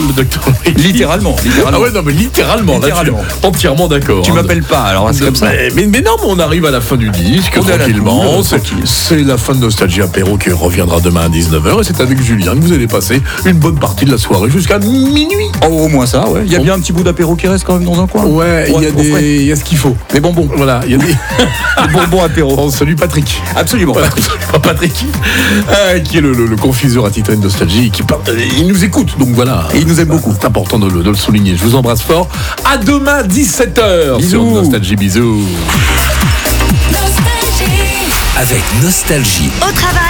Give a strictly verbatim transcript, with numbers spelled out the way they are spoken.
le docteur. Littéralement, littéralement. Ah ouais, non, mais littéralement. Littéralement. Là, tu es entièrement d'accord. Tu hein. m'appelles pas, alors c'est comme ça. Mais, mais, mais non, mais on arrive à la fin du disque, On est à la tranquillement. cool, C'est, tranquille. c'est la fin de Nostalgie Apéro qui reviendra demain à dix-neuf heures. Et c'est avec Julien que vous allez passer une bonne partie de la soirée jusqu'à minuit. Oh, au moins ça, ouais. Il y a bien un petit bout d'apéro qui reste quand même dans un coin. Ouais, il y a au frais. des, il y a ce qu'il faut. Des bonbons. Voilà, il y a des. Des bonbons apéro. On salue Patrick. Absolument. Voilà, Patrick, euh, qui est le, le, le confiseur attitré de Nostalgie, qui parle, il nous écoute, donc voilà. Et il nous aime beaucoup. C'est important de le, de le souligner. Je vous embrasse fort. À demain, dix-sept heures. Bisous. Sur Nostalgie, bisous. Avec Nostalgie. Au travail.